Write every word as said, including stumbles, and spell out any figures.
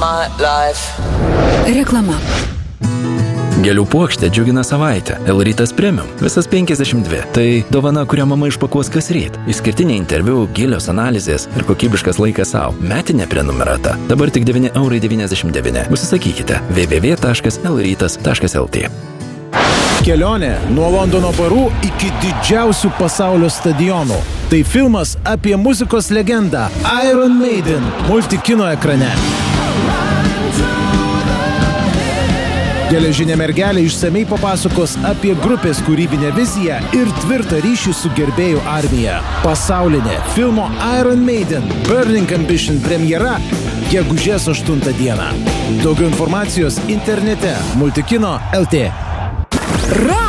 my life. Reklama. Gėlių puokštė džiugina savaitę. L-rytas premium. Visas penkiasdešimt dvi. Tai dovana, kurią mama išpakuos kas ryt. Išskirtiniai interviu, gilios analizės ir kokybiškas laikas savo. Metinė prenumerata. Dabar tik devyni eurai devyniasdešimt devyni. Užsisakykite. w w w taškas l rytas taškas l t. Kelionė nuo Londono barų iki didžiausių pasaulio stadionų. Tai filmas apie muzikos legendą Iron Maiden multikino ekrane. Geležinė mergelė išsamei papasakos apie grupės kūrybinę viziją ir tvirtą ryšį su gerbėjų armija. Pasaulinė filmo Iron Maiden Burning Ambition premjera gegužės aštuntą dieną. Daugiau informacijos internete multikino taškas l t.